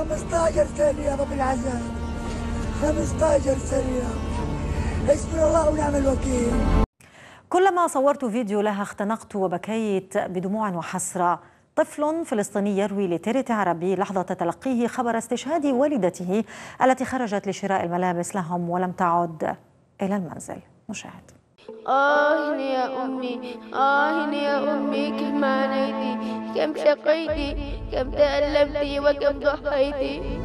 15 سنة يا ابو العزاء، 15 سنة. حسبنا الله ونعم الوكيل. كلما صورت فيديو لها اختنقت وبكيت بدموع وحسرة. طفل فلسطيني يروي لتيرت عربي لحظة تلقيه خبر استشهاد والدته التي خرجت لشراء الملابس لهم ولم تعد إلى المنزل. نشاهد. يا أمي، يا أمي، كم عانيتي، كم شقيتي، كم تألمتي وكم ضحيتي.